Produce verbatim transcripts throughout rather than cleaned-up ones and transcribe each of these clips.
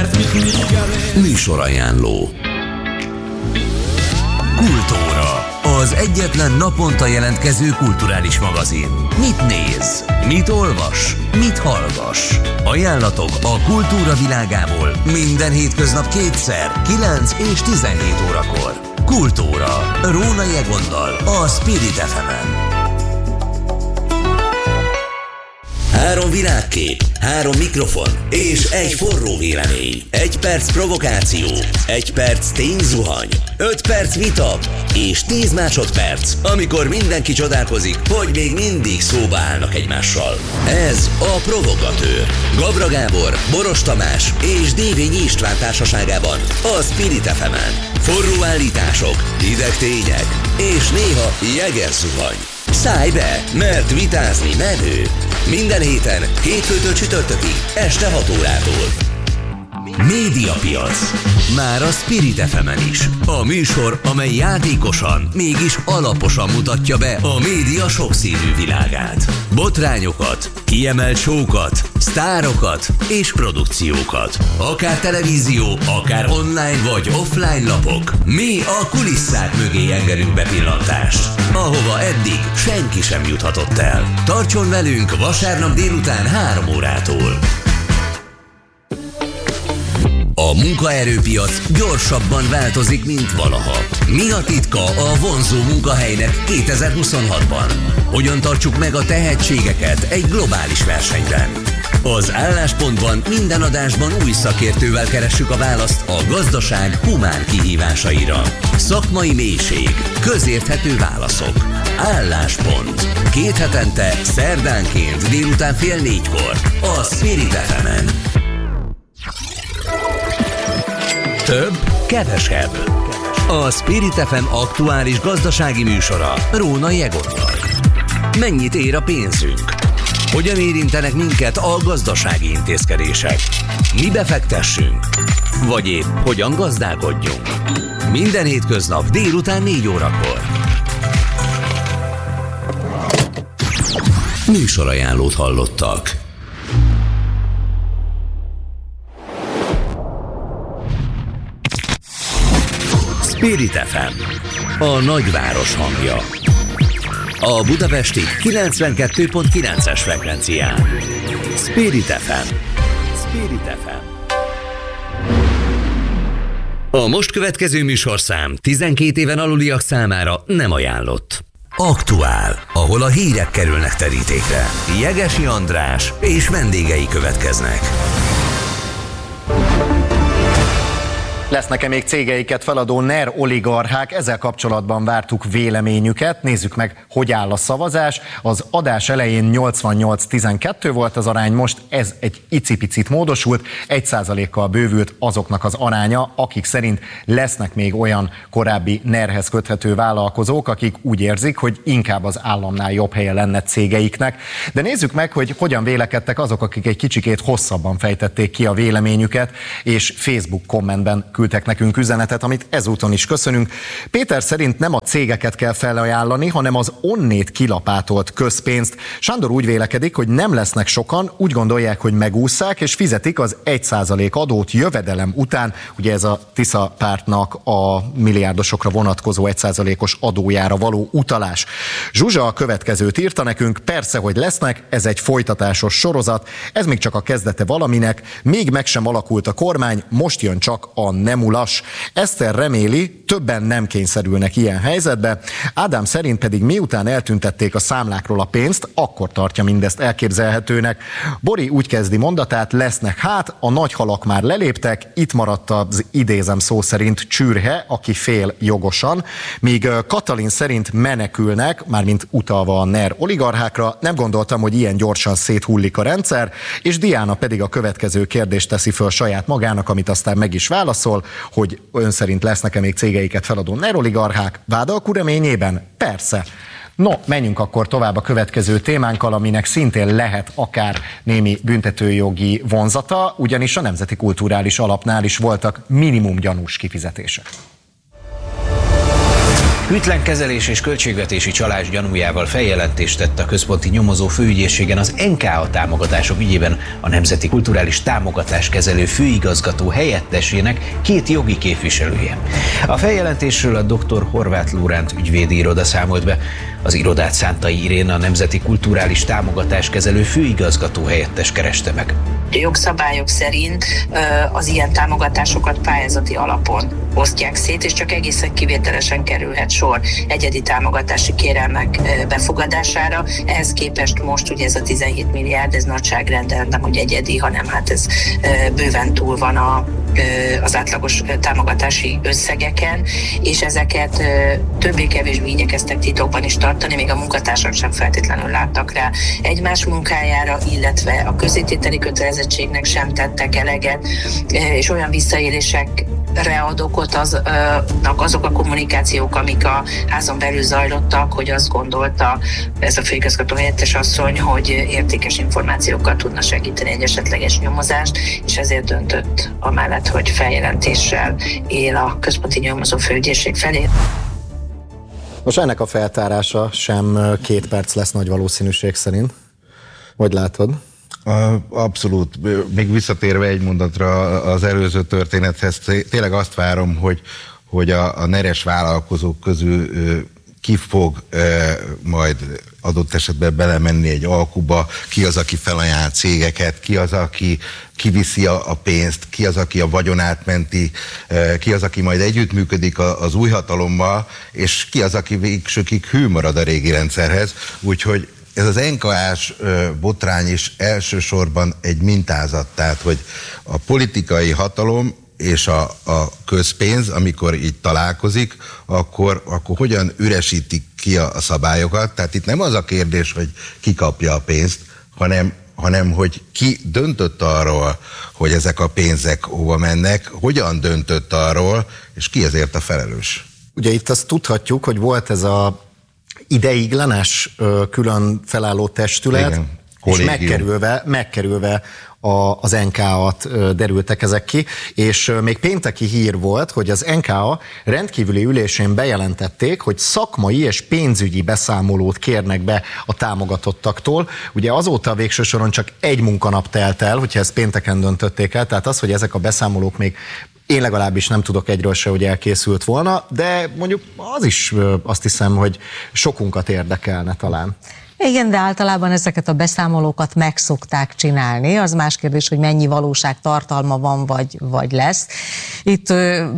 Műsorajánló. Kultúra, az egyetlen naponta jelentkező kulturális magazin. Mit néz? Mit olvas? Mit hallgass? Ajánlatok a kultúra világából minden hétköznap kétszer, kilenc és tizenhét órakor. Kultúra, Rónai Egonnal, a Spirit ef emen. Három világkép, három mikrofon és egy forró vélemény. Egy perc provokáció, egy perc tényzuhany, öt perc vita és tíz másodperc, amikor mindenki csodálkozik, hogy még mindig szóba állnak egymással. Ez a Provogatőr. Gabra Gábor, Boros Tamás és Dévényi István társaságában a Spirit ef emen. Forró állítások, hideg tények és néha jegerzuhany. Szállj be, mert vitázni menő. Minden héten, hétfőtől csütörtökig, este hat órától. Médiapiac. Már a Spirit ef emen is. A műsor, amely játékosan, mégis alaposan mutatja be a média sokszínű világát. Botrányokat, kiemelt show-kat, sztárokat és produkciókat. Akár televízió, akár online vagy offline lapok. Mi a kulisszák mögé engedünk bepillantást, ahova eddig senki sem juthatott el. Tartson velünk vasárnap délután három órától. A munkaerőpiac gyorsabban változik, mint valaha. Mi a titka a vonzó munkahelynek kétezer-huszonhatban? Hogyan tartsuk meg a tehetségeket egy globális versenyben? Az Álláspontban minden adásban új szakértővel keressük a választ a gazdaság humán kihívásaira. Szakmai mélység, közérthető válaszok. Álláspont. Két hetente, szerdánként délután fél négykor a Spirit ef emen. Több, kevesebb. A Spirit ef em aktuális gazdasági műsora Rónai Egonnal. Mennyit ér a pénzünk? Hogyan érintenek minket a gazdasági intézkedések? Mi befektessünk? Vagy épp hogyan gazdálkodjunk? Minden hétköznap délután négy órakor. Műsorajánlót hallottak. Spirit ef em, a nagyváros hangja. A budapesti kilencvenkettő pont kilences frekvencián. Spirit ef em. Spirit ef em. A most következő műsorszám tizenkét éven aluliak számára nem ajánlott. Aktuál, ahol a hírek kerülnek terítékre. Jegesi András és vendégei következnek. Lesznek-e még cégeiket feladó NER oligarchák? Ezzel kapcsolatban vártuk véleményüket. Nézzük meg, hogy áll a szavazás. Az adás elején nyolcvannyolc tizenkettő volt az arány, most ez egy icipicit módosult, egy százalékkal bővült azoknak az aránya, akik szerint lesznek még olyan korábbi NER-hez köthető vállalkozók, akik úgy érzik, hogy inkább az államnál jobb helye lenne cégeiknek. De nézzük meg, hogy hogyan vélekedtek azok, akik egy kicsikét hosszabban fejtették ki a véleményüket, és Facebook kommentben küldtek nekünk üzenetet, amit ezúton is köszönünk. Péter szerint nem a cégeket kell felajánlani, hanem az onnét kilapátolt közpénzt. Sándor úgy vélekedik, hogy nem lesznek sokan, úgy gondolják, hogy megússzák, és fizetik az egy százalék adót jövedelem után. Ugye ez a Tisza pártnak a milliárdosokra vonatkozó egy százalékos adójára való utalás. Zsuzsa a következőt írta nekünk: persze, hogy lesznek, ez egy folytatásos sorozat, ez még csak a kezdete valaminek, még meg sem alakult a kormány, most jön csak a nem ulas. Eszter reméli, többen nem kényszerülnek ilyen helyzetbe. Ádám szerint pedig miután eltüntették a számlákról a pénzt, akkor tartja mindezt elképzelhetőnek. Bori úgy kezdi mondatát: lesznek hát, a nagy halak már leléptek, itt maradt az, idézem szó szerint, csürhe, aki fél jogosan, míg Katalin szerint menekülnek, mármint utalva a NER oligarchákra, nem gondoltam, hogy ilyen gyorsan széthullik a rendszer, és Diana pedig a következő kérdést teszi föl saját magának, amit aztán meg is válaszol, hogy ön szerint lesznek-e még cégeiket feladó NER oligarchák? Vádalkú reményében? Persze. No, menjünk akkor tovább a következő témánkkal, aminek szintén lehet akár némi büntetőjogi vonzata, ugyanis a Nemzeti Kulturális Alapnál is voltak minimum gyanús kifizetések. Hűtlen kezelés és költségvetési csalás gyanújával feljelentést tett a központi nyomozó főügyészségen az en ká á támogatások ügyében a Nemzeti Kulturális Támogatáskezelő főigazgató helyettesének két jogi képviselője. A feljelentésről a dr. Horváth Lóránt ügyvédi iroda számolt be. Az irodát Szántai Irén, a Nemzeti Kulturális Támogatáskezelő főigazgató helyettes kereste meg. A jogszabályok szerint az ilyen támogatásokat pályázati alapon osztják szét, és csak egészen kivételesen kerülhet sor egyedi támogatási kérelmek befogadására. Ehhez képest most ugye ez a tizenhét milliárd, ez nagyságrenden nem hogy egyedi, hanem hát ez bőven túl van a, az átlagos támogatási összegeken, és ezeket többé-kevésbé igyekeztek titokban is tartani, még a munkatársak sem feltétlenül láttak rá egymás munkájára, illetve a közétételi kötelezettségnek sem tettek eleget, és olyan visszaélésekre ad okot aznak azok a kommunikációk, amik a házon belül zajlottak, hogy azt gondolta ez a főigazgató helyettes asszony, hogy értékes információkkal tudna segíteni egy esetleges nyomozást, és ezért döntött amellett, hogy feljelentéssel él a központi nyomozó főügyészség felé. Most ennek a feltárása sem két perc lesz nagy valószínűség szerint. Hogy látod? Abszolút. Még visszatérve egy mondatra az előző történethez, tényleg azt várom, hogy, hogy a, a neres vállalkozók közül ki fog majd adott esetben belemenni egy alkuba, ki az, aki felajánl cégeket, ki az, aki kiviszi a, a pénzt, ki az, aki a vagyonát menti, ki az, aki majd együttműködik az új hatalommal, és ki az, aki végsőkig hű marad a régi rendszerhez. Úgyhogy ez az en ká á-s botrány is elsősorban egy mintázat, tehát hogy a politikai hatalom és a, a közpénz, amikor így találkozik, akkor, akkor hogyan üresítik ki a, a szabályokat. Tehát itt nem az a kérdés, hogy ki kapja a pénzt, hanem, hanem hogy ki döntött arról, hogy ezek a pénzek hova mennek, hogyan döntött arról, és ki ezért a felelős. Ugye itt azt tudhatjuk, hogy volt ez a ideiglenes külön felálló testület, igen, és megkerülve, megkerülve a, az en ká á-t derültek ezek ki, és még pénteki hír volt, hogy az en ká á rendkívüli ülésén bejelentették, hogy szakmai és pénzügyi beszámolót kérnek be a támogatottaktól. Ugye azóta végső soron csak egy munkanap telt el, hogyha ezt pénteken döntötték el, tehát az, hogy ezek a beszámolók még én legalábbis nem tudok egyről se, hogy elkészült volna, de mondjuk az is azt hiszem, hogy sokunkat érdekelne talán. Igen, de általában ezeket a beszámolókat meg szokták csinálni. Az más kérdés, hogy mennyi valóság tartalma van, vagy, vagy lesz. Itt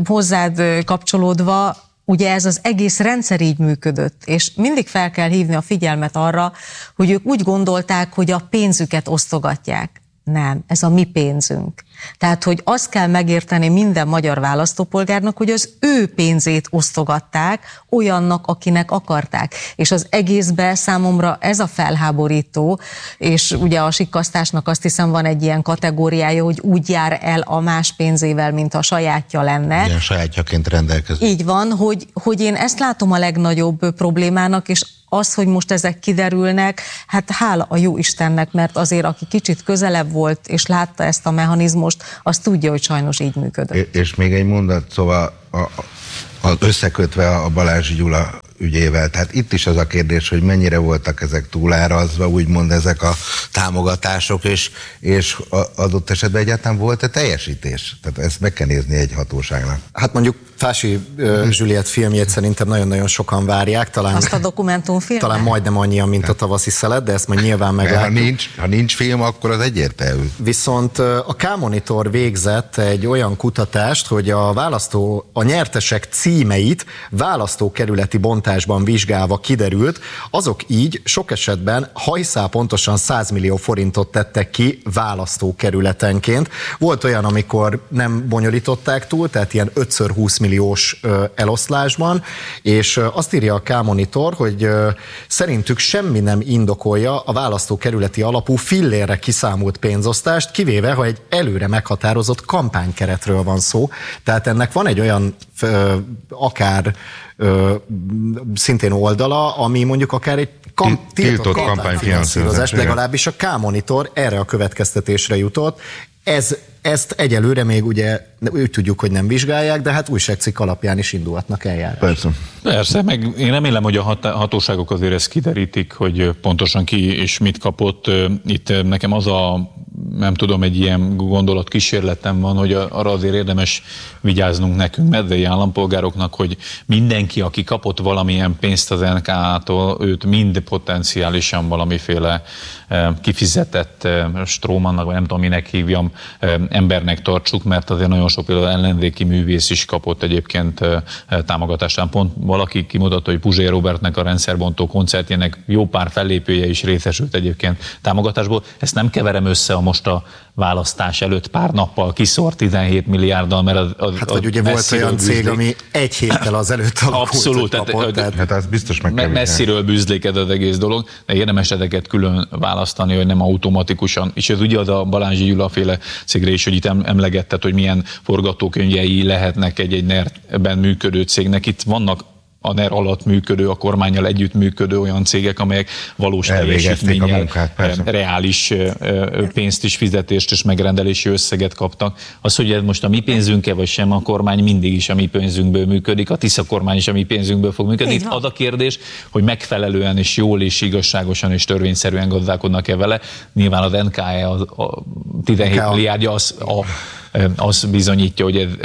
hozzád kapcsolódva, ugye ez az egész rendszer így működött, és mindig fel kell hívni a figyelmet arra, hogy ők úgy gondolták, hogy a pénzüket osztogatják. Nem, ez a mi pénzünk. Tehát, hogy azt kell megérteni minden magyar választópolgárnak, hogy az ő pénzét osztogatták olyannak, akinek akarták. És az egészben számomra ez a felháborító, és ugye a sikkasztásnak azt hiszem van egy ilyen kategóriája, hogy úgy jár el a más pénzével, mint a sajátja lenne. Ilyen sajátjaként rendelkezik. Így van, hogy, hogy én ezt látom a legnagyobb problémának, és az, hogy most ezek kiderülnek, hát hála a jó Istennek, mert azért aki kicsit közelebb volt, és látta ezt a mechanizmust, az tudja, hogy sajnos így működött. És még egy mondat, szóval a, a, összekötve a Balázs Gyula ügyével, tehát itt is az a kérdés, hogy mennyire voltak ezek túlárazva, úgymond ezek a támogatások, és, és adott esetben egyáltalán volt-e teljesítés? Tehát ezt meg kell nézni egy hatóságnak. Hát mondjuk Fási uh, Zsüliett filmjét szerintem nagyon-nagyon sokan várják. Talán, azt a dokumentumfilmet? Talán majdnem annyian, mint a Tavaszi szelet, de ezt majd nyilván meglátjuk. Ha nincs, ha nincs film, akkor az egyértelmű. Viszont a K-Monitor végzett egy olyan kutatást, hogy a választó, a nyertesek címeit választókerületi bontásban vizsgálva kiderült, azok így sok esetben hajszál pontosan száz millió forintot tettek ki választókerületenként. Volt olyan, amikor nem bonyolították túl, tehát ilyen ötször húsz milliós eloszlásban, és azt írja a K-Monitor, hogy szerintük semmi nem indokolja a választókerületi alapú fillérre kiszámult pénzosztást, kivéve, ha egy előre meghatározott kampánykeretről van szó. Tehát ennek van egy olyan akár szintén oldala, ami mondjuk akár egy kam- tiltott kampányfinanszírozás, legalábbis a K-Monitor erre a következtetésre jutott. Ez ezt egyelőre még ugye úgy tudjuk, hogy nem vizsgálják, de hát újságcikk alapján is indulhatnak eljárás. Persze. Persze, meg én remélem, hogy a hatóságok azért ezt kiderítik, hogy pontosan ki és mit kapott. Itt nekem az a, nem tudom, egy ilyen gondolat kísérletem van, hogy arra azért érdemes vigyáznunk nekünk, medvei állampolgároknak, hogy mindenki, aki kapott valamilyen pénzt az en ká á-tól, őt mind potenciálisan valamiféle kifizetett strómannak, vagy nem tudom, minek hívjam, embernek tartsuk, mert azért nagyon sok például ellenzéki művész is kapott egyébként támogatást. Pont valaki kimutatta, hogy Puzsér Robertnek a rendszerbontó koncertjének jó pár fellépője is részesült egyébként támogatásból. Ezt nem keverem össze a most a választás előtt pár nappal kiszórt tizenhét milliárddal, mert az, az hát vagy ugye volt olyan cég, bűzlék, ami egy héttel azelőtt alakult. Abszolút, kapott, tehát, hát az biztos meg kell messziről bűzléked az egész dolog, de érdemes ezeket külön választani, hogy nem automatikusan, és ez ugye az a Balázsi Gyula féle cégre is, hogy itt emlegetted, hogy milyen forgatókönyvei lehetnek egy-egy NER-ben működő cégnek. Itt vannak a NER alatt működő, a kormánnyal együtt működő olyan cégek, amelyek valós teljesítménnyel, reális pénzt is, fizetést és megrendelési összeget kaptak. Az, hogy ez most a mi pénzünk-e vagy sem, a kormány mindig is a mi pénzünkből működik, a Tisza kormány is a mi pénzünkből fog működni. Itt az a kérdés, hogy megfelelően és jól és igazságosan és törvényszerűen gazdálkodnak-e vele. Nyilván az en ká á a, a tizenhét milliárdja az a az bizonyítja, hogy ez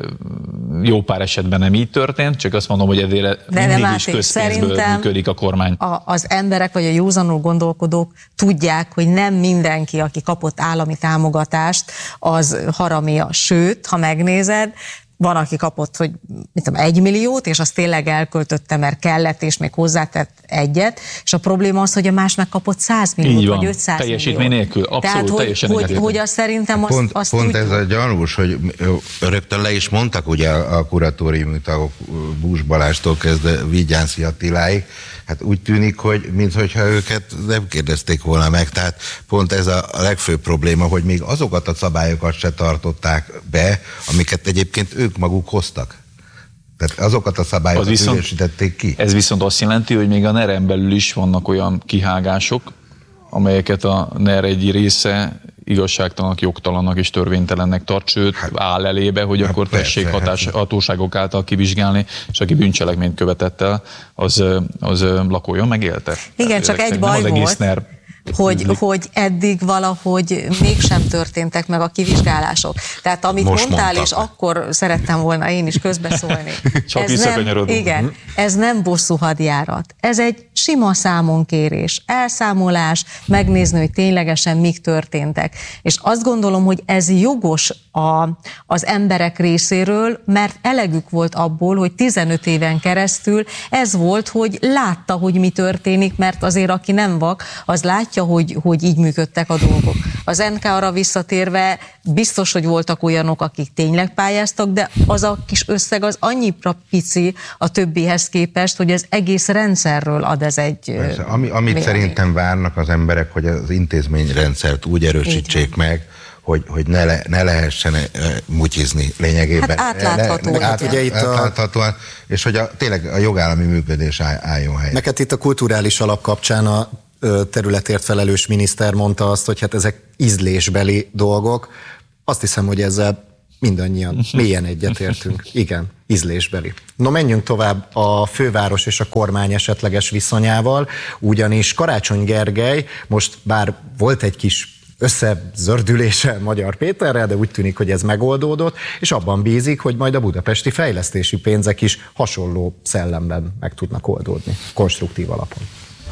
jó pár esetben nem így történt, csak azt mondom, hogy ezért de mindig nem is közpénzből működik a kormány. A, az emberek vagy a józanul gondolkodók tudják, hogy nem mindenki, aki kapott állami támogatást, az haramia. Sőt, ha megnézed, van, aki kapott, hogy mit tudom, egy milliót, és azt tényleg elköltötte, mert kellett, és még hozzátett egyet, és a probléma az, hogy a más megkapott száz milliót, vagy ötszáz milliót. Teljesítmény nélkül, abszolút. Tehát, teljesen hogy, hogy, hogy azt szerintem azt, Pont, azt pont úgy... ez a gyanús, hogy rögtön le is mondtak ugye a kuratóriumi tagok Bús Balástól kezdve Vigyánszky Attiláig, hát úgy tűnik, hogy minthogyha őket nem kérdezték volna meg, tehát pont ez a legfőbb probléma, hogy még azokat a szabályokat se tartották be, amiket egyébként ők maguk hoztak. Tehát azokat a szabályokat viszont, üresítették ki. Ez viszont azt jelenti, hogy még a NER-en belül is vannak olyan kihágások, amelyeket a NER egy része igazságtalanak, jogtalannak és törvénytelennek tart, sőt hát, áll elébe, hogy hát akkor tessék persze, hatás, hát. hatóságok által kivizsgálni, és aki bűncselekményt követett el, az, az lakoljon meg élte. Igen, tehát csak egy baj volt, NER hogy, hogy eddig valahogy mégsem történtek meg a kivizsgálások. Tehát amit most mondtál, mondtak. És akkor szerettem volna én is közbeszólni. Csak ez nem, igen, ez nem bosszú hadjárat. Ez egy sima számonkérés, elszámolás, megnézni, hogy ténylegesen mik történtek. És azt gondolom, hogy ez jogos a, az emberek részéről, mert elegük volt abból, hogy tizenöt éven keresztül ez volt, hogy látta, hogy mi történik, mert azért aki nem vak, az látja, hogy, hogy így működtek a dolgok. Az en ká á-ra visszatérve biztos, hogy voltak olyanok, akik tényleg pályáztak, de az a kis összeg az annyira pici a többihez képest, hogy az egész rendszerről ad ez egy... Persze, ami, amit vélemény. Szerintem várnak az emberek, hogy az intézményrendszert úgy erősítsék meg, hogy, hogy ne, le, ne lehessen mutyizni lényegében. Hát átlátható. Le, át, ugye itt átláthatóan, és hogy a, tényleg a jogállami működés áll, álljon helyet. Neked itt a kulturális alap kapcsán a területért felelős miniszter mondta azt, hogy hát ezek ízlésbeli dolgok. Azt hiszem, hogy ezzel mindannyian mélyen egyetértünk. Igen, ízlésbeli. No, menjünk tovább a főváros és a kormány esetleges viszonyával, ugyanis Karácsony Gergely most bár volt egy kis összezördülése Magyar Péterrel, de úgy tűnik, hogy ez megoldódott, és abban bízik, hogy majd a budapesti fejlesztési pénzek is hasonló szellemben meg tudnak oldódni, konstruktív alapon.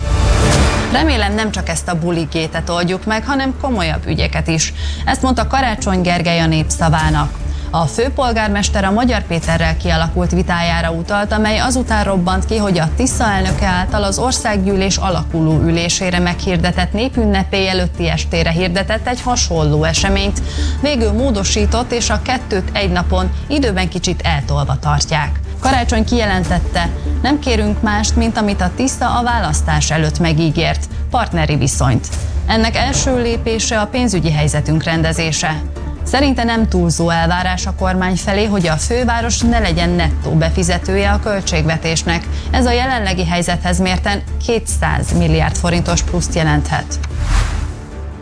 Remélem nem csak ezt a buligétet oldjuk meg, hanem komolyabb ügyeket is. Ezt mondta Karácsony Gergely a Népszavának. A főpolgármester a Magyar Péterrel kialakult vitájára utalt, amely azután robbant ki, hogy a Tisza elnöke által az országgyűlés alakuló ülésére meghirdetett népünnepély előtti estére hirdetett egy hasonló eseményt. Végül módosított, és a kettőt egy napon időben kicsit eltolva tartják. Karácsony kijelentette, nem kérünk mást, mint amit a Tisza a választás előtt megígért, partneri viszonyt. Ennek első lépése a pénzügyi helyzetünk rendezése. Szerinte nem túlzó elvárás a kormány felé, hogy a főváros ne legyen nettó befizetője a költségvetésnek. Ez a jelenlegi helyzethez mérten kétszáz milliárd forintos pluszt jelenthet.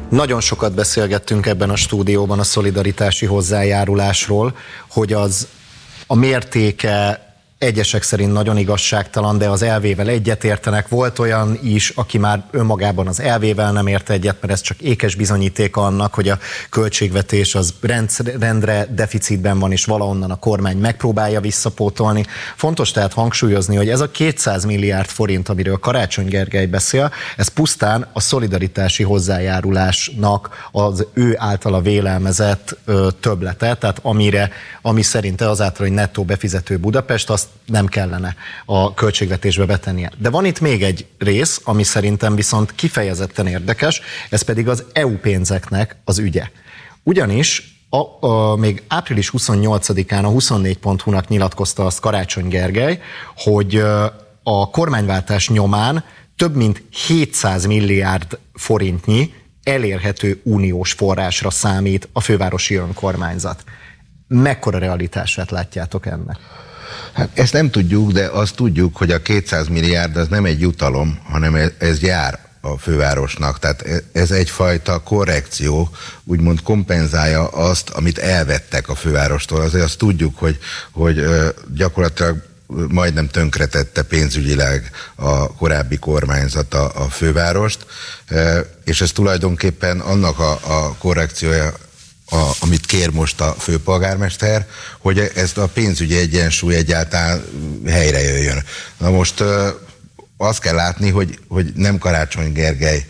Nagyon sokat beszélgettünk ebben a stúdióban a szolidaritási hozzájárulásról, hogy az a mértéke egyesek szerint nagyon igazságtalan, de az elvével egyetértenek. Volt olyan is, aki már önmagában az elvével nem ért egyet, mert ez csak ékes bizonyítéka annak, hogy a költségvetés az rendre deficitben van, és valahonnan a kormány megpróbálja visszapótolni. Fontos tehát hangsúlyozni, hogy ez a kétszáz milliárd forint, amiről Karácsony Gergely beszél, ez pusztán a szolidaritási hozzájárulásnak az ő általa vélelmezett ö, többlete, tehát amire, ami szerinte azáltal, hogy nettó befizető Budapest, azt nem kellene a költségvetésbe betennie. De van itt még egy rész, ami szerintem viszont kifejezetten érdekes, ez pedig az é u pénzeknek az ügye. Ugyanis a, a, még április huszonnyolcadikán a huszonnégy pont hu-nak nyilatkozta azt Karácsony Gergely, hogy a kormányváltás nyomán több mint hétszáz milliárd forintnyi elérhető uniós forrásra számít a fővárosi önkormányzat. Mekkora realitását látjátok ennek? Hát ezt nem tudjuk, de azt tudjuk, hogy a kétszáz milliárd az nem egy jutalom, hanem ez jár a fővárosnak. Tehát ez egyfajta korrekció, úgymond kompenzálja azt, amit elvettek a fővárostól. Azért azt tudjuk, hogy, hogy gyakorlatilag majdnem tönkretette pénzügyileg a korábbi kormányzat a, a fővárost, és ez tulajdonképpen annak a, a korrekciója, A, amit kér most a főpolgármester, hogy ezt a pénzügyi egyensúly egyáltalán helyre jöjjön. Na most azt kell látni, hogy, hogy nem Karácsony Gergely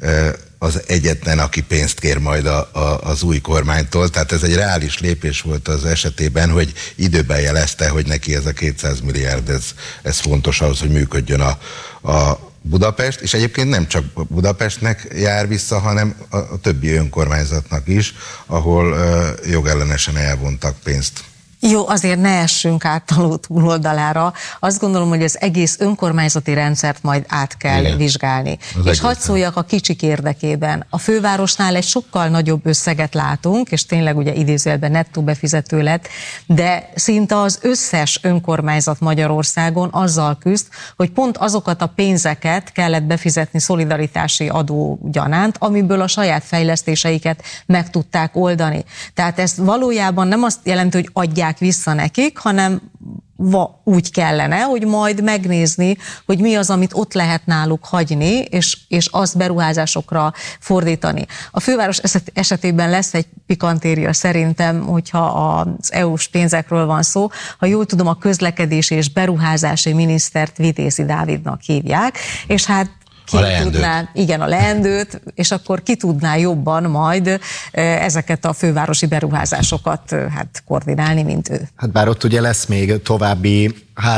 az egyetlen, aki pénzt kér majd a, a, az új kormánytól, tehát ez egy reális lépés volt az esetében, hogy időben jelezte, hogy neki ez a kétszáz milliárd, ez, ez fontos ahhoz, hogy működjön a, a Budapest, és egyébként nem csak Budapestnek jár vissza, hanem a, a többi önkormányzatnak is, ahol uh, jogellenesen elvontak pénzt. Jó, azért ne essünk át a ló túloldalára. Azt gondolom, hogy az egész önkormányzati rendszert majd át kell Igen. vizsgálni. Az és hadd szóljak a kicsik érdekében. A fővárosnál egy sokkal nagyobb összeget látunk, és tényleg ugye idézőjelben nettó befizető lett, de szinte az összes önkormányzat Magyarországon azzal küzd, hogy pont azokat a pénzeket kellett befizetni szolidaritási adó gyanánt, amiből a saját fejlesztéseiket meg tudták oldani. Tehát ez valójában nem azt jelenti, hogy adják vissza nekik, hanem va, úgy kellene, hogy majd megnézni, hogy mi az, amit ott lehet náluk hagyni, és, és azt beruházásokra fordítani. A főváros esetében lesz egy pikantéria szerintem, hogyha az é u-s pénzekről van szó. Ha jól tudom, a közlekedési és beruházási minisztert Vitézi Dávidnak hívják, és hát Ki tudná, igen, a leendőt, és akkor ki tudná jobban majd ezeket a fővárosi beruházásokat hát koordinálni, mint ő. Hát bár ott ugye lesz még további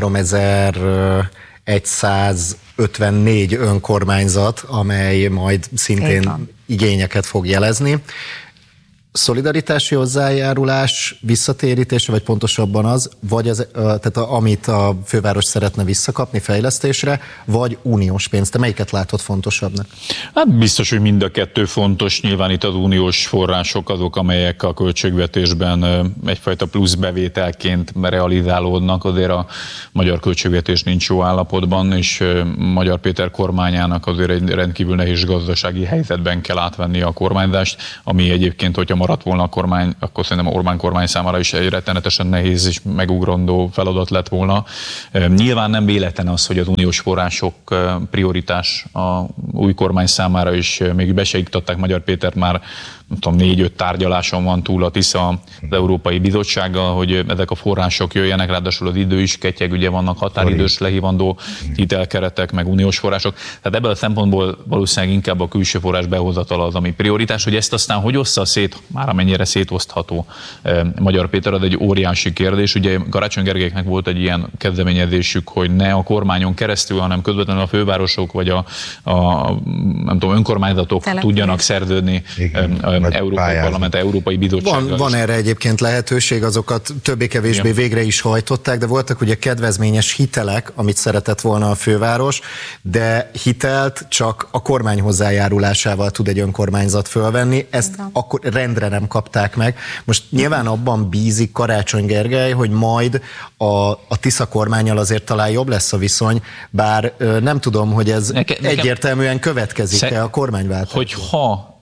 háromezer-százötvennégy önkormányzat, amely majd szintén igényeket fog jelezni. Szolidaritási hozzájárulás visszatérítése, vagy pontosabban az, vagy az, tehát amit a főváros szeretne visszakapni fejlesztésre, vagy uniós pénz. Te melyiket látod fontosabbnak? Hát biztos, hogy mind a kettő fontos. Nyilván itt az uniós források azok, amelyek a költségvetésben egyfajta plusz bevételként realizálódnak. Azért a magyar költségvetés nincs jó állapotban, és Magyar Péter kormányának azért egy rendkívül nehéz gazdasági helyzetben kell átvenni a kormányzást, ami egyébként, hogyha maradt volna a kormány, akkor szerintem Orbán kormány számára is egy rettenetesen nehéz és megugrandó feladat lett volna. Nyilván nem véletlen az, hogy az uniós források prioritás a új kormány számára is, még be se iktatták Magyar Pétert, már nem tudom, négy-öt tárgyaláson van túl a TISZA az Európai Bizottsággal, hogy ezek a források jöjjenek, ráadásul az idő is ketyeg, ugye vannak határidős lehívandó hitelkeretek, meg uniós források. Tehát ebből a szempontból valószínűleg inkább a külső forrás behozatal az, ami prioritás, hogy ezt aztán hogy ossza szét, már amennyire szétosztható Magyar Péter, az egy óriási kérdés. Ugye Karácsony Gergelynek volt egy ilyen kezdeményezésük, hogy ne a kormányon keresztül, hanem közvetlenül a fővárosok vagy a, a nem tudom, önkormányzatok Telepés. tudjanak szerződni Európai Parlament, Európai Bizottság. Van, van erre egyébként lehetőség, azokat többé-kevésbé ja. végre is hajtották, de voltak ugye kedvezményes hitelek, amit szeretett volna a főváros, de hitelt csak a kormány hozzájárulásával tud egy önkormányzat fölvenni, ezt akkor rendre nem kapták meg. Most nyilván abban bízik Karácsony Gergely, hogy majd a, a TISZA kormánnyal azért talán jobb lesz a viszony, bár nem tudom, hogy ez Neke, egyértelműen következik-e a kormányváltás. Hogyha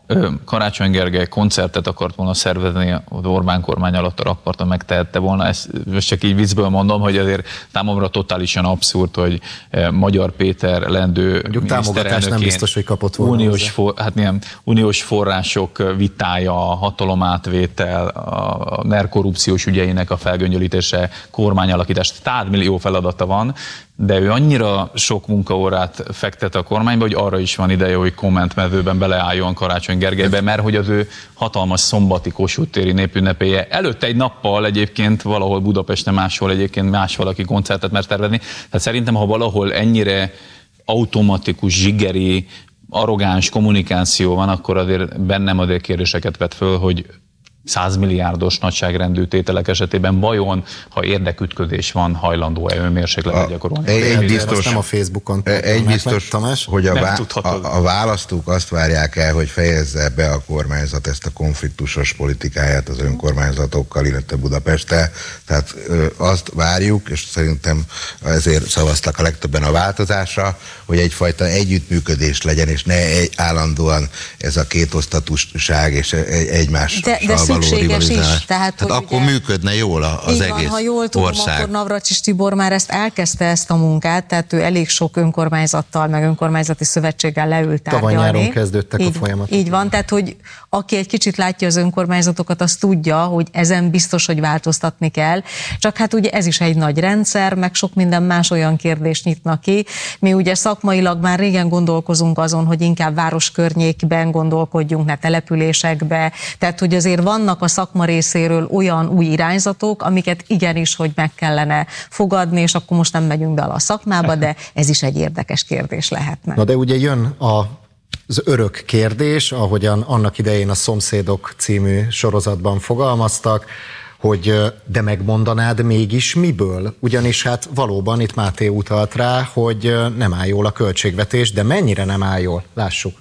Karácsony Gergely koncertet akart volna szervezni az Orbán kormány alatt, a rakparton megtehette volna. Ezt most csak így viccből mondom, hogy azért számomra totálisan abszurd, hogy Magyar Péter lendő támogatás nem biztos, hogy kapott volna. Uniós, for, hát milyen, uniós források vitája, hatalomátvétel, a NER korrupciós ügyeinek a felgöngyölítése, kormányalakítás, tehát millió feladata van, de ő annyira sok munkaórát fektet a kormányba, hogy arra is van ideje, hogy kommentmezőben beleálljon Karácsony Gergelybe, mert hogy az ő hatalmas szombati Kossuth téri népünnepéje előtte egy nappal egyébként valahol Budapesten, máshol egyébként más valaki koncertet mer tervezni. Tehát szerintem, ha valahol ennyire automatikus, zsigeri, arrogáns kommunikáció van, akkor azért bennem azért kérdéseket vet föl, hogy százmilliárdos nagyságrendű tételek esetében vajon, ha érdekütközés van, hajlandó-e önmérsékletet gyakorolni? Egy biztos, nem a Facebookon egy biztos hogy a, vá a, a választók azt várják el, hogy fejezze be a kormányzat ezt a konfliktusos politikáját az önkormányzatokkal, illetve Budapesttel. Tehát ö, azt várjuk, és szerintem ezért szavaztak a legtöbben a változásra, hogy egyfajta együttműködés legyen, és ne egy, állandóan ez a kétosztatúság és egymással szükséges is. Tehát, hát akkor ugye, működne jól az egész van, ha jól tudom, ország. Akkor Navracsics Tibor már ezt elkezdte, ezt a munkát, tehát ő elég sok önkormányzattal, meg önkormányzati szövetséggel leült tárgyalni. Tavaly nyáron kezdődtek így, a folyamatok. Így van, tehát hogy aki egy kicsit látja az önkormányzatokat, az tudja, hogy ezen biztos, hogy változtatni kell. Csak hát ugye ez is egy nagy rendszer, meg sok minden más olyan kérdést nyitnak ki. Mi ugye szakmailag már régen gondolkozunk azon, hogy inkább város környékben gondolkodjunk, ne településekbe. Tehát, hogy azért vannak a szakma részéről olyan új irányzatok, amiket igenis, hogy meg kellene fogadni, és akkor most nem megyünk bele a szakmába, de ez is egy érdekes kérdés lehetne. Na de ugye jön a az örök kérdés, ahogyan annak idején a Szomszédok című sorozatban fogalmaztak, hogy de megmondanád mégis miből? Ugyanis hát valóban itt Máté utalt rá, hogy nem áll jól a költségvetés, de mennyire nem áll jól? Lássuk.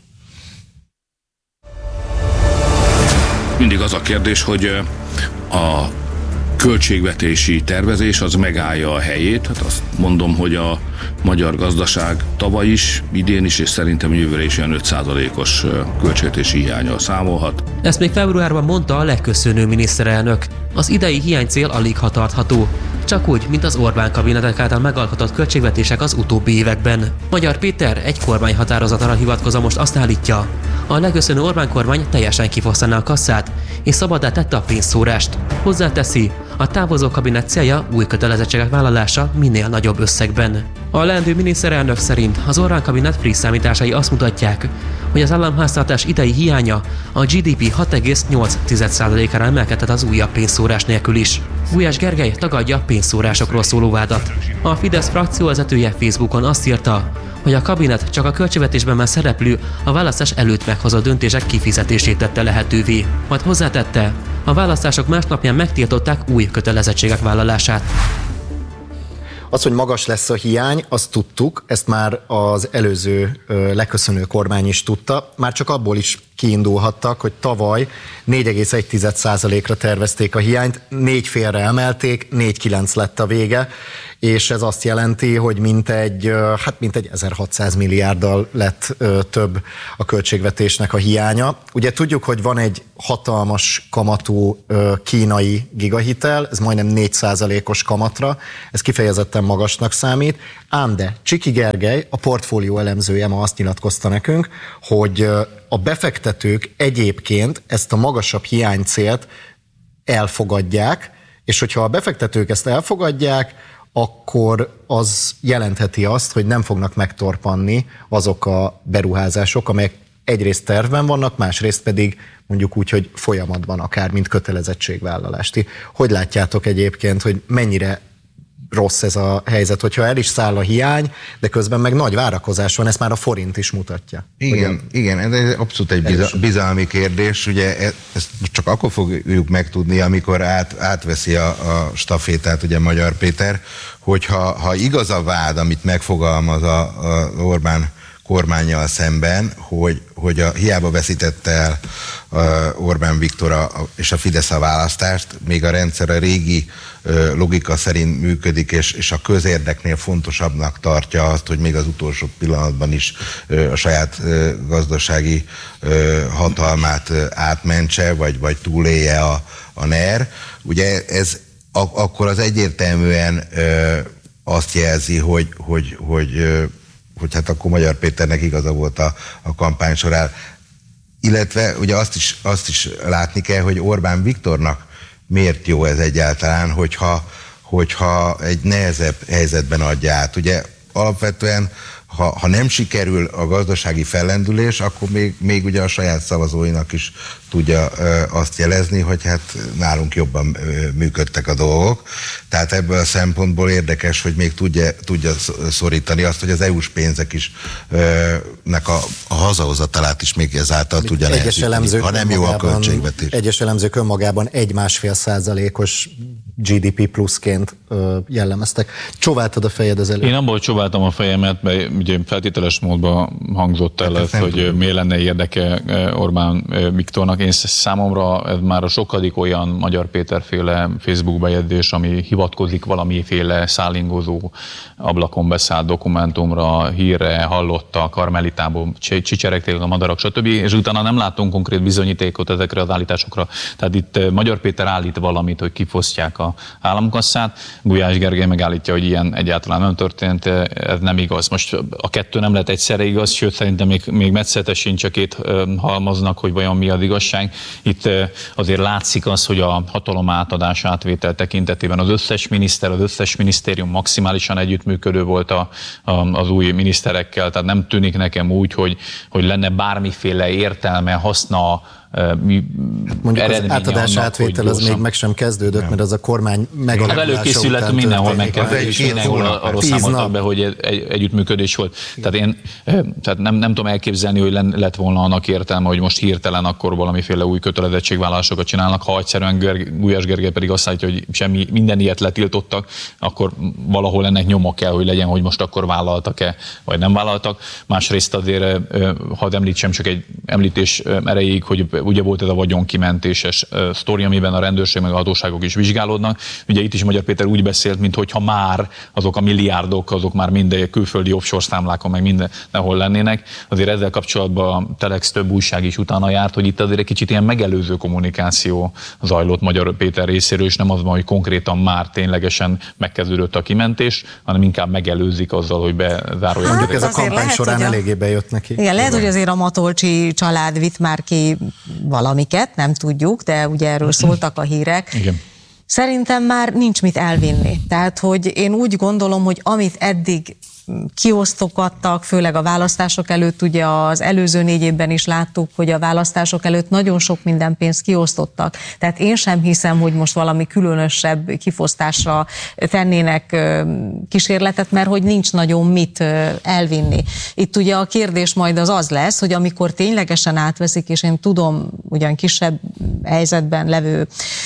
Mindig az a kérdés, hogy a költségvetési tervezés az megállja a helyét. Hát azt mondom, hogy a magyar gazdaság tavaly is, idén is, és szerintem jövőre is olyan öt százalékos költségvetési hiánnyal számolhat. Ezt még februárban mondta a legköszönő miniszterelnök. Az idei hiánycél alig ha tartható. Csak úgy, mint az Orbán kabinetek által megalkotott költségvetések az utóbbi években. Magyar Péter egy kormányhatározatra hivatkozva most azt állítja, a legköszönő Orbán kormány teljesen kifosztaná a kasszát, és szabaddá tette a pénzszórást. Hozzáteszi, a távozó kabinet célja új kötelezettségek vállalása minél nagyobb összegben. A leendő miniszterelnök szerint az Orbán kabinet friss számításai azt mutatják, hogy az államháztartás idei hiánya a gé dé pé hat egész nyolc százalékára emelkedett az újabb pénzszórás nélkül is. Gulyás Gergely tagadja a pénzszórásokról szóló vádat. A Fidesz frakcióvezetője Facebookon azt írta, hogy a kabinet csak a költségvetésben már szereplő, a választás előtt meghozott döntések kifizetését tette lehetővé. Majd hozzátette, a választások másnapján megtiltották új kötelezettségek vállalását. Az, hogy magas lesz a hiány, azt tudtuk, ezt már az előző ö, leköszönő kormány is tudta, már csak abból is kiindulhattak, hogy tavaly négy egész egy százalékra tervezték a hiányt, négy félre emelték, négy egész kilenc lett a vége, és ez azt jelenti, hogy mintegy, hát mintegy ezerhatszáz milliárddal lett ö, több a költségvetésnek a hiánya. Ugye tudjuk, hogy van egy hatalmas kamatú ö, kínai gigahitel, ez majdnem négy százalékos kamatra, ez kifejezetten magasnak számít, ám de Csiki Gergely, a portfólió elemzője ma azt nyilatkozta nekünk, hogy a befektetők egyébként ezt a magasabb hiánycélt elfogadják, és hogyha a befektetők ezt elfogadják, akkor az jelentheti azt, hogy nem fognak megtorpanni azok a beruházások, amelyek egyrészt tervben vannak, másrészt pedig mondjuk úgy, hogy folyamatban akár, mint kötelezettségvállalást. Hogy látjátok egyébként, hogy mennyire rossz ez a helyzet, hogyha el is száll a hiány, de közben meg nagy várakozás van, ezt már a forint is mutatja. Igen, ugye? Igen, ez abszolút egy biza, bizalmi kérdés, ugye ezt csak akkor fogjuk megtudni, amikor át, átveszi a, a stafétát, ugye Magyar Péter, hogyha ha igaz a vád, amit megfogalmaz a, a Orbán kormánnyal szemben, hogy, hogy a, hiába veszítette el uh, Orbán Viktor a, a, és a Fidesz a választást, még a rendszer a régi uh, logika szerint működik, és, és a közérdeknél fontosabbnak tartja azt, hogy még az utolsó pillanatban is uh, a saját uh, gazdasági uh, hatalmát uh, átmentse, vagy, vagy túlélje a, a NER. Ugye ez ak- akkor az egyértelműen uh, azt jelzi, hogy, hogy, hogy, hogy, hogy hát akkor Magyar Péternek igaza volt a, a kampány során. Illetve ugye azt is, azt is látni kell, hogy Orbán Viktornak miért jó ez egyáltalán, hogyha, hogyha egy nehezebb helyzetben adja át. Ugye alapvetően, ha, ha nem sikerül a gazdasági fellendülés, akkor még, még ugye a saját szavazóinak is tudja ö, azt jelezni, hogy hát nálunk jobban ö, működtek a dolgok. Tehát ebből a szempontból érdekes, hogy még tudja, tudja szorítani azt, hogy az é u-s pénzek is ö, nek a, a hazahozatalát is még ezáltal tudja nehezíteni, ha nem jó a költségvetés. Egyes elemzők önmagában egy-másfél százalékos gé dé pé pluszként ö, jellemeztek. Csóváltad a fejed az előtt? Én abból csóváltam a fejemet, mert ugye feltételes módban hangzott el, hát hogy mi lenne érdeke Orbán Viktornak. Én számomra ez már a sokadik olyan Magyar Péter-féle Facebook bejegyzés, ami hivatkozik valamiféle szállingozó ablakon beszállt dokumentumra, hírre, hallotta, Karmelitából csicseregték a madarak, stb. És utána nem látunk konkrét bizonyítékot ezekre az állításokra. Tehát itt Magyar Péter állít valamit, hogy kifosztják a államkasszát, Gulyás Gergely megállítja, hogy ilyen egyáltalán nem történt, ez nem igaz. Most a kettő nem lehet egyszerre igaz, sőt szerintem még, még metszete sincs a két halmaznak, hogy vajon mi az igazság. Itt azért látszik az, hogy a hatalom átadás átvétel tekintetében az összes miniszter, az összes minisztérium maximálisan együttműködő volt a, a, az új miniszterekkel, tehát nem tűnik nekem úgy, hogy, hogy lenne bármiféle értelme, haszna, mondjuk az átadás átvétel az még meg sem kezdődött, mert az a kormány megalakulása után előkészület mindenhol megkezdődött, és mindenhol arról számoltak be, hogy egy, együttműködés volt. Tehát én tehát nem, nem tudom elképzelni, hogy lett volna annak értelme, hogy most hirtelen akkor valamiféle új kötelezettségvállalásokat csinálnak, ha egyszerűen Gulyás Gergely pedig azt állítja, hogy semmi, minden ilyet letiltottak, akkor valahol ennek nyoma kell, hogy legyen, hogy most akkor vállaltak-e, vagy nem vállaltak. Másrészt azért, hadd említsem csak egy említés erejéig, hogy ugye volt ez a vagyonkimentéses uh, sztori, amiben a rendőrség meg a hatóságok is vizsgálódnak. Ugye itt is Magyar Péter úgy beszélt, minthogyha már azok a milliárdok, azok már minden külföldi offshore számlákon, meg mindenhol lennének. Azért ezzel kapcsolatban a Telex több újság is utána járt, hogy itt azért egy kicsit ilyen megelőző kommunikáció zajlott Magyar Péter részéről, és nem az van, hogy konkrétan már ténylegesen megkezdődött a kimentés, hanem inkább megelőzik azzal, hogy bezárolják. Mondjuk ez a kampány lehet, során a... eléggé bejött neki. Igen, lehet, hogy azért a Matolcsi család vitt már ki valamiket, nem tudjuk, de ugye erről szóltak a hírek. Igen. Szerintem már nincs mit elvinni. Tehát, hogy én úgy gondolom, hogy amit eddig kiosztogattak, főleg a választások előtt, ugye az előző négy évben is láttuk, hogy a választások előtt nagyon sok minden pénzt kiosztottak. Tehát én sem hiszem, hogy most valami különösebb kifosztásra tennének kísérletet, mert hogy nincs nagyon mit elvinni. Itt ugye a kérdés majd az az lesz, hogy amikor ténylegesen átveszik, és én tudom, ugyan kisebb helyzetben levő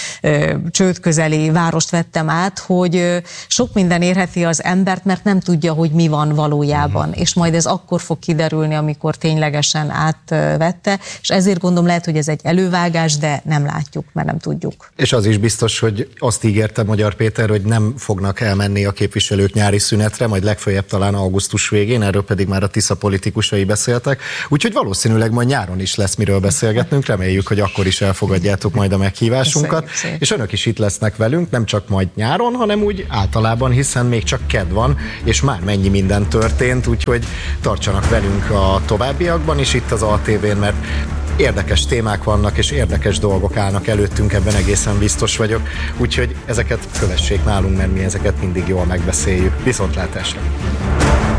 csődközeli várost vettem át, hogy sok minden érheti az embert, mert nem tudja, hogy mi van valójában, és majd ez akkor fog kiderülni, amikor ténylegesen átvette, és ezért gondolom lehet, hogy ez egy elővágás, de nem látjuk, mert nem tudjuk. És az is biztos, hogy azt ígérte Magyar Péter, hogy nem fognak elmenni a képviselők nyári szünetre, majd legfeljebb talán augusztus végén, erről pedig már a Tisza politikusai beszéltek, úgyhogy valószínűleg majd nyáron is lesz miről beszélgetnünk, reméljük, hogy akkor is elfogadjátok majd a meghívásunkat, és önök is itt lesznek velünk, nem csak majd nyáron, hanem úgy általában, hiszen még csak kedd van, és már mennyi minden történt, úgyhogy tartsanak velünk a továbbiakban is itt az á té vén, mert érdekes témák vannak, és érdekes dolgok állnak előttünk, ebben egészen biztos vagyok, úgyhogy ezeket kövessék nálunk, mert mi ezeket mindig jól megbeszéljük. Viszontlátásra!